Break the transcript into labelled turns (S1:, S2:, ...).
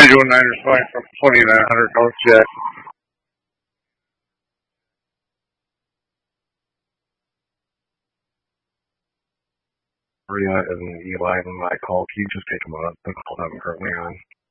S1: Schedule Niners flying from 2900 North Jet. Maria and Eli and Mike call. Can you just take them up? The call I'm currently on.